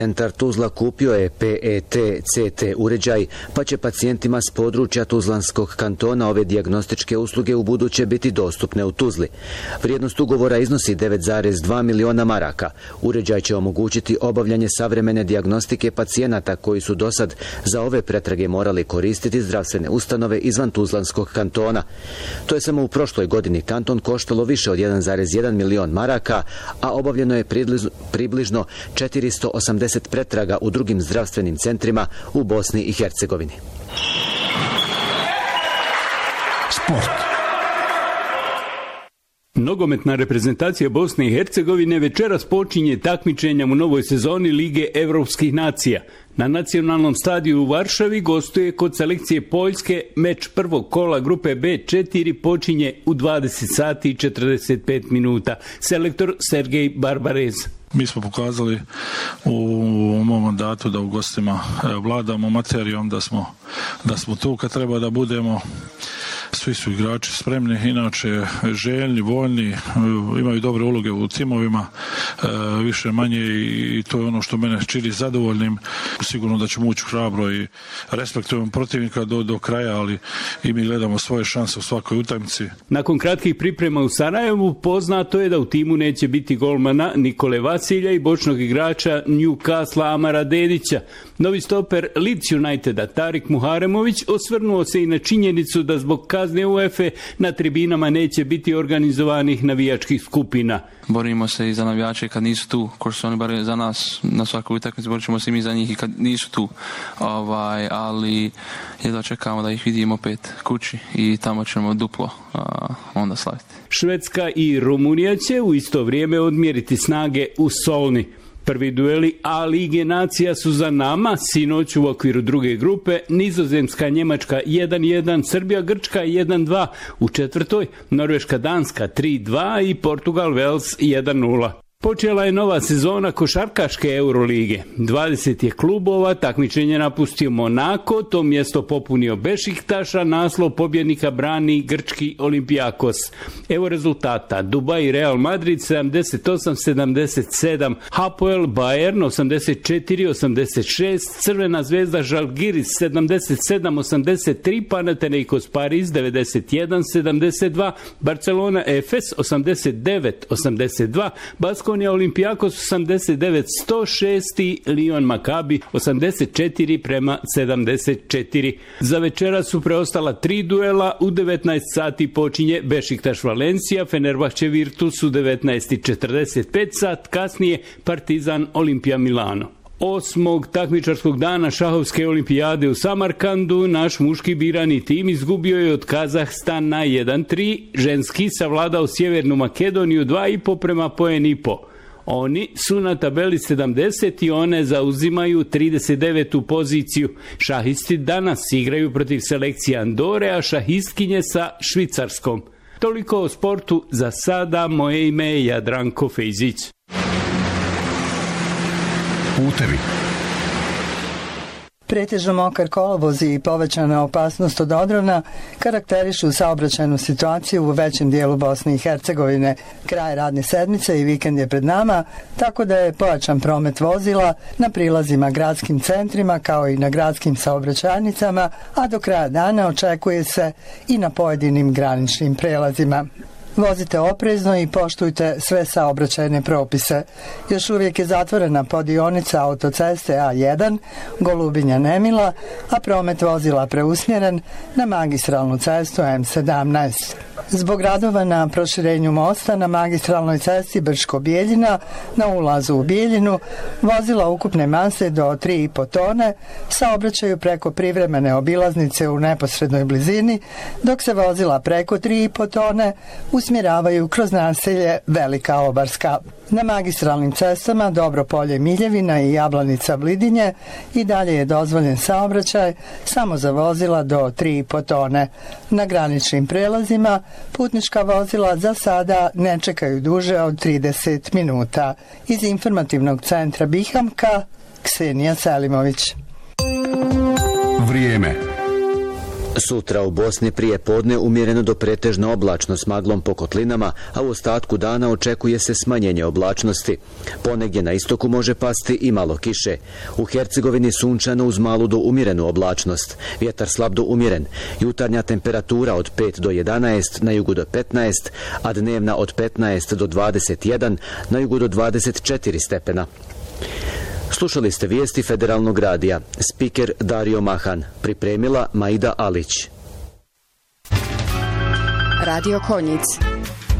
Centar Tuzla kupio je PET-CT uređaj, pa će pacijentima s područja Tuzlanskog kantona ove dijagnostičke usluge u buduće biti dostupne u Tuzli. Vrijednost ugovora iznosi 9,2 miliona maraka. Uređaj će omogućiti obavljanje savremene dijagnostike pacijenata koji su dosad za ove pretrage morali koristiti zdravstvene ustanove izvan Tuzlanskog kantona. To je samo u prošloj godini kanton koštalo više od 1,1 milion maraka, a obavljeno je približno 480 pretraga u drugim zdravstvenim centrima u Bosni i Hercegovini. Sport. Nogometna reprezentacija Bosne i Hercegovine večeras počinje takmičenjem u novoj sezoni Lige evropskih nacija. Na nacionalnom stadiju u Varšavi gostuje kod selekcije Poljske. Meč prvog kola grupe B4 počinje u 20 sati i 45 minuta. Selektor Sergej Barbarez. Mi smo pokazali u mom mandatu da u gostima vladamo materijom, da smo tu kad treba da budemo. Svi su igrači spremni, inače željni, voljni, imaju dobre uloge u timovima, više manje, i to je ono što mene čini zadovoljnim. Sigurno da ćemo ući hrabro i respektujemo protivnika do kraja, ali i mi gledamo svoje šanse u svakoj utakmici. Nakon kratkih priprema u Sarajevu poznato je da u timu neće biti golmana Nikole Vasilja i bočnog igrača Newcastle Amara Dedića. Novi stoper Leeds Uniteda Tarik Muharemović osvrnuo se i na činjenicu da zbog kazne UEFA na tribinama neće biti organizovanih navijačkih skupina. Borimo se i za navijače kad nisu tu, ko su oni bar za nas na svakoj utakmici, borit ćemo se i mi za njih i kad nisu tu. Ali jedva čekamo da ih vidimo opet kući i tamo ćemo duplo onda slaviti. Švedska i Rumunija će u isto vrijeme odmjeriti snage u Solni. Prvi dueli A Lige nacija su za nama, sinoć u okviru druge grupe, Nizozemska, Njemačka 1-1, Srbija, Grčka 1-2, u četvrtoj Norveška, Danska 3-2 i Portugal, Vels 1-0. Počela je nova sezona košarkaške Eurolige. 20 je klubova, takmičenje napustio Monako, to mjesto popunio Bešiktaš, a naslov pobjednika brani grčki Olympiakos. Evo rezultata: Dubai Real Madrid 78-77, Hapoel Bayern 84-86, Crvena zvezda Žalgiris 77-83, Panathinaikos Pariz 91-72, Barcelona Efes 89-82, Baskonia Olympiakos 89-106 i Lyon Maccabi 84-74. Za večera su preostala 3 duela. U 19 sati počinje Bešiktaš Valencija, Fenerbahče Virtus u 19:45 sat, kasnije Partizan Olimpija Milano. 8. takmičarskog dana šahovske olimpijade u Samarkandu naš muški birani tim izgubio je od Kazahstana 1-3, ženski savladao Sjevernu Makedoniju 2,5 prema poen i po. Oni su na tabeli 70 i one zauzimaju 39. poziciju. Šahisti danas igraju protiv selekcije Andore, a šahistkinje sa Švicarskom. Toliko o sportu za sada. Moje ime je Jadranko Fejzić. Putevi. Pretežno mokar kolovoz i povećana opasnost od odrona karakterišu saobraćajnu situaciju u većem dijelu Bosne i Hercegovine. Kraj radne sedmice i vikend je pred nama, tako da je pojačan promet vozila na prilazima gradskim centrima kao i na gradskim saobraćajnicama, a do kraja dana očekuje se i na pojedinim graničnim prelazima. Vozite oprezno i poštujte sve saobraćajne propise. Još uvijek je zatvorena podionica autoceste A1 Golubinja-Nemila, a promet vozila preusmjeren na magistralnu cestu M17. Zbog radova na proširenju mosta na magistralnoj cesti Brčko-Bijeljina na ulazu u Bijeljinu, vozila ukupne mase do 3,5 tone saobraćaju preko privremene obilaznice u neposrednoj blizini, dok se vozila preko 3,5 tone usmjeravaju kroz naselje Velika Obarska. Na magistralnim cestama Dobropolje Miljevina i Jablanica Vlidinje i dalje je dozvoljen saobraćaj samo za vozila do 3,5 tone. Na graničnim prelazima putnička vozila za sada ne čekaju duže od 30 minuta. Iz informativnog centra Bihamka, Ksenija Selimović. Vrijeme. Sutra u Bosni prije podne umjereno do pretežno oblačno s maglom po kotlinama, a u ostatku dana očekuje se smanjenje oblačnosti. Ponegdje na istoku može pasti i malo kiše. U Hercegovini sunčano uz malu do umjerenu oblačnost. Vjetar slab do umjeren. Jutarnja temperatura od 5 do 11, na jugu do 15, a dnevna od 15 do 21, na jugu do 24 stepena. Slušali ste vijesti Federalnog radija. Spiker Dario Mahan. Pripremila Maida Alić. Radio Konjic.